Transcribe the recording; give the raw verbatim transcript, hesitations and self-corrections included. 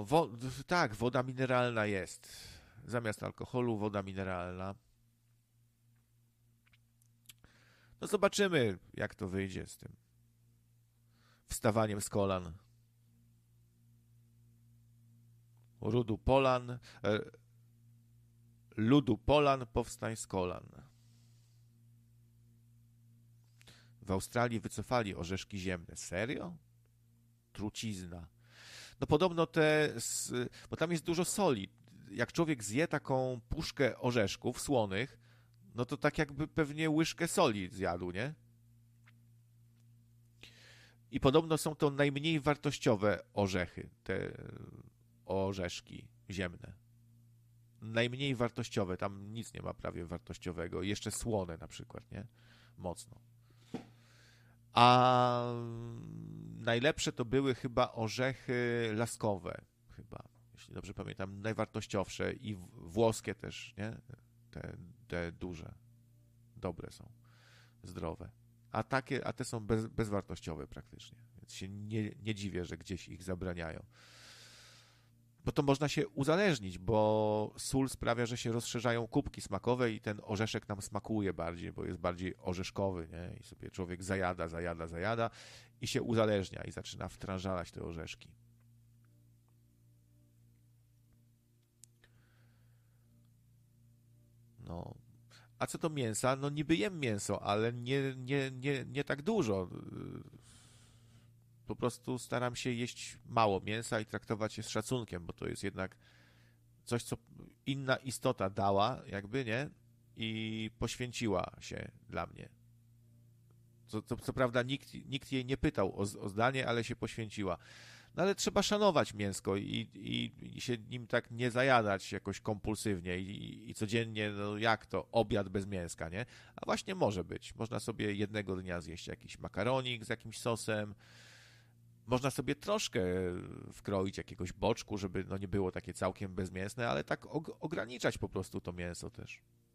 wo, tak, woda mineralna jest. Zamiast alkoholu woda mineralna. No zobaczymy, jak to wyjdzie z tym wstawaniem z kolan. Rudu Polan, e, ludu Polan, powstań z kolan. W Australii wycofali orzeszki ziemne. Serio? Trucizna. No podobno te, bo tam jest dużo soli. Jak człowiek zje taką puszkę orzeszków słonych, no to tak jakby pewnie łyżkę soli zjadł, nie? I podobno są to najmniej wartościowe orzechy, te orzeszki ziemne. Najmniej wartościowe, tam nic nie ma prawie wartościowego. Jeszcze słone na przykład, nie? Mocno. A najlepsze to były chyba orzechy laskowe, chyba, jeśli dobrze pamiętam, najwartościowsze i włoskie też, nie? Te, te duże, dobre są, zdrowe. A takie, a te są bez, bezwartościowe praktycznie, więc się nie, nie dziwię, że gdzieś ich zabraniają. Bo to można się uzależnić, bo sól sprawia, że się rozszerzają kubki smakowe i ten orzeszek nam smakuje bardziej, bo jest bardziej orzeszkowy, nie? I sobie człowiek zajada, zajada, zajada i się uzależnia i zaczyna wtrążalać te orzeszki. No. A co do mięsa? No niby jem mięso, ale nie, nie, nie, nie tak dużo. Po prostu staram się jeść mało mięsa i traktować je z szacunkiem, bo to jest jednak coś, co inna istota dała, jakby, nie? I poświęciła się dla mnie. Co, co, co prawda nikt, nikt jej nie pytał o, o zdanie, ale się poświęciła. No ale trzeba szanować mięsko i, i, i się nim tak nie zajadać jakoś kompulsywnie i, i codziennie, no jak to, obiad bez mięska, nie? A właśnie może być. Można sobie jednego dnia zjeść jakiś makaronik z jakimś sosem, można sobie troszkę wkroić jakiegoś boczku, żeby no nie było takie całkiem bezmięsne, ale tak ograniczać po prostu to mięso też.